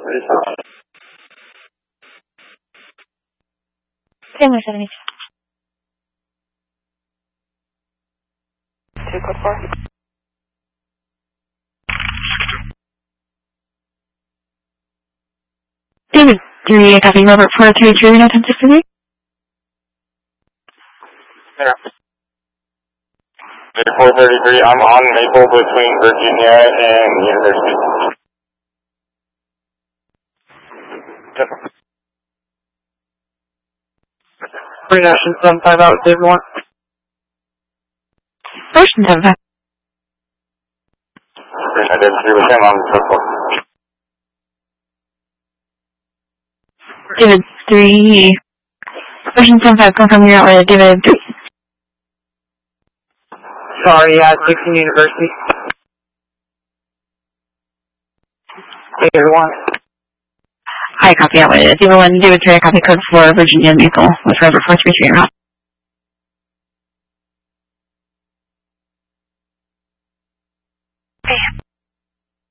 Family 72. 2 code 4. David 3, copy Robert 433, no time for me. Yeah. 433, I'm on Maple between Virginia and University. Yep. Pre-nation 75 out, David 1. Ocean 75. I did 3 with him on the circle. David 3, Ocean 75, confirm you're out with David 3. Sorry, yeah, 16 University. David 1. Hi, copy out with David 1, David 3, copy code 4, Virginia Maple, with Robert 433 out.